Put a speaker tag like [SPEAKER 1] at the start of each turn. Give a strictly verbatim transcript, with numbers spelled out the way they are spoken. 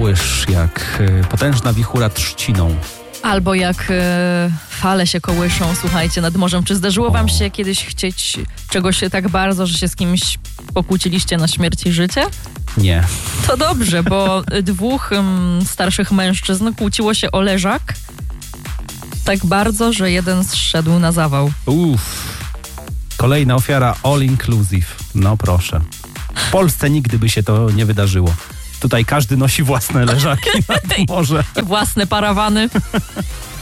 [SPEAKER 1] kołysz, jak y, potężna wichura trzciną.
[SPEAKER 2] Albo jak e, fale się kołyszą, słuchajcie, nad morzem. Czy zdarzyło wam się kiedyś chcieć czegoś tak bardzo, że się z kimś pokłóciliście na śmierć i życie?
[SPEAKER 1] Nie.
[SPEAKER 2] To dobrze, bo dwóch um, starszych mężczyzn kłóciło się o leżak tak bardzo, że jeden zszedł na zawał.
[SPEAKER 1] Uff. Kolejna ofiara all inclusive. No proszę. W Polsce nigdy by się to nie wydarzyło. Tutaj każdy nosi własne leżaki nad morze.
[SPEAKER 2] Własne parawany.